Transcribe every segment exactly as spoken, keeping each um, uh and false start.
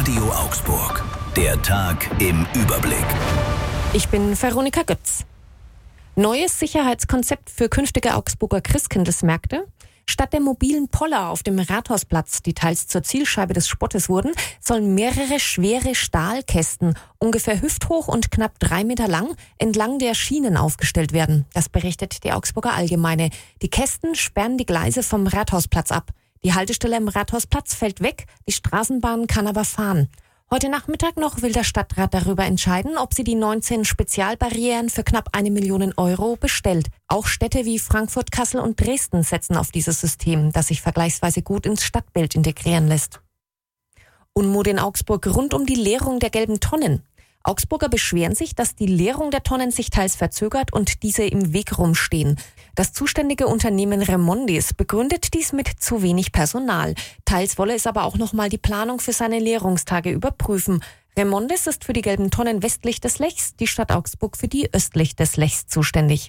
Radio Augsburg. Der Tag im Überblick. Ich bin Veronika Götz. Neues Sicherheitskonzept für künftige Augsburger Christkindlesmärkte. Statt der mobilen Poller auf dem Rathausplatz, die teils zur Zielscheibe des Spottes wurden, sollen mehrere schwere Stahlkästen, ungefähr hüfthoch und knapp drei Meter lang, entlang der Schienen aufgestellt werden. Das berichtet die Augsburger Allgemeine. Die Kästen sperren die Gleise vom Rathausplatz ab. Die Haltestelle am Rathausplatz fällt weg, die Straßenbahn kann aber fahren. Heute Nachmittag noch will der Stadtrat darüber entscheiden, ob sie die neunzehn Spezialbarrieren für knapp eine Million Euro bestellt. Auch Städte wie Frankfurt, Kassel und Dresden setzen auf dieses System, das sich vergleichsweise gut ins Stadtbild integrieren lässt. Unmut in Augsburg rund um die Leerung der gelben Tonnen. Augsburger beschweren sich, dass die Leerung der Tonnen sich teils verzögert und diese im Weg rumstehen. Das zuständige Unternehmen Remondis begründet dies mit zu wenig Personal. Teils wolle es aber auch noch mal die Planung für seine Leerungstage überprüfen. Remondis ist für die gelben Tonnen westlich des Lechs, die Stadt Augsburg für die östlich des Lechs zuständig.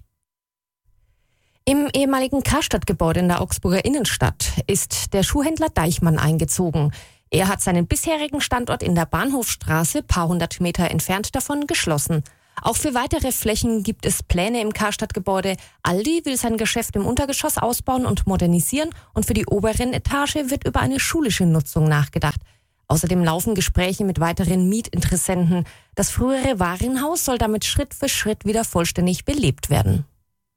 Im ehemaligen Karstadt-Gebäude in der Augsburger Innenstadt ist der Schuhhändler Deichmann eingezogen. Er hat seinen bisherigen Standort in der Bahnhofstraße, paar hundert Meter entfernt davon, geschlossen. Auch für weitere Flächen gibt es Pläne im Karstadt-Gebäude. Aldi will sein Geschäft im Untergeschoss ausbauen und modernisieren und für die oberen Etage wird über eine schulische Nutzung nachgedacht. Außerdem laufen Gespräche mit weiteren Mietinteressenten. Das frühere Warenhaus soll damit Schritt für Schritt wieder vollständig belebt werden.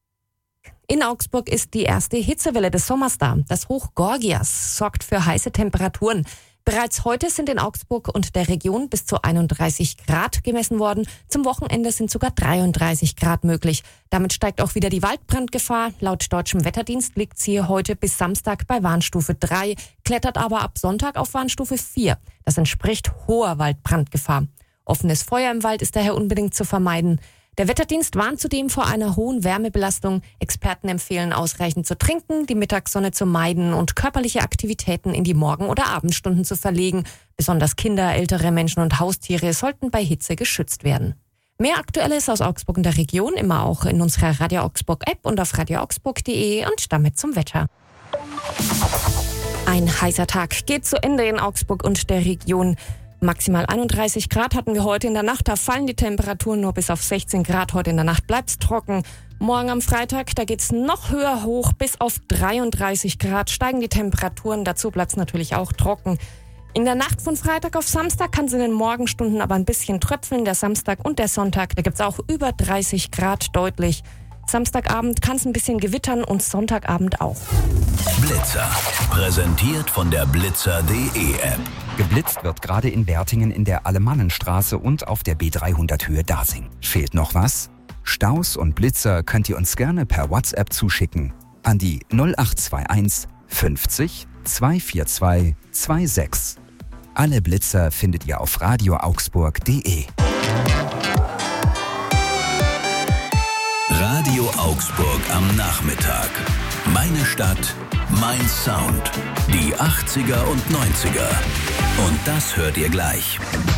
In Augsburg ist die erste Hitzewelle des Sommers da. Das Hoch Gorgias sorgt für heiße Temperaturen. Bereits heute sind in Augsburg und der Region bis zu einunddreißig Grad gemessen worden. Zum Wochenende sind sogar dreiunddreißig Grad möglich. Damit steigt auch wieder die Waldbrandgefahr. Laut deutschem Wetterdienst liegt sie heute bis Samstag bei Warnstufe drei, klettert aber ab Sonntag auf Warnstufe vier. Das entspricht hoher Waldbrandgefahr. Offenes Feuer im Wald ist daher unbedingt zu vermeiden. Der Wetterdienst warnt zudem vor einer hohen Wärmebelastung. Experten empfehlen, ausreichend zu trinken, die Mittagssonne zu meiden und körperliche Aktivitäten in die Morgen- oder Abendstunden zu verlegen. Besonders Kinder, ältere Menschen und Haustiere sollten bei Hitze geschützt werden. Mehr Aktuelles aus Augsburg und der Region immer auch in unserer Radio Augsburg App und auf radio augsburg punkt de und damit zum Wetter. Ein heißer Tag geht zu Ende in Augsburg und der Region. Maximal einunddreißig Grad hatten wir heute in der Nacht. Da fallen die Temperaturen nur bis auf sechzehn Grad. Heute in der Nacht bleibt's trocken. Morgen am Freitag, da geht's noch höher hoch. Bis auf dreiunddreißig Grad steigen die Temperaturen. Dazu bleibt's natürlich auch trocken. In der Nacht von Freitag auf Samstag kann es in den Morgenstunden aber ein bisschen tröpfeln. Der Samstag und der Sonntag, da gibt's auch über dreißig Grad deutlich. Samstagabend kann es ein bisschen gewittern und Sonntagabend auch. Blitzer. Präsentiert von der blitzer punkt de App. Geblitzt wird gerade in Wertingen in der Alemannenstraße und auf der B dreihundert Höhe Dasing. Fehlt noch was? Staus und Blitzer könnt ihr uns gerne per WhatsApp zuschicken an die null acht zwei eins fünfzig zweihundertvierundzwanzig sechsundzwanzig. Alle Blitzer findet ihr auf radio augsburg punkt de. Radio Augsburg am Nachmittag. Meine Stadt, mein Sound. Die achtziger und neunziger. Und das hört ihr gleich.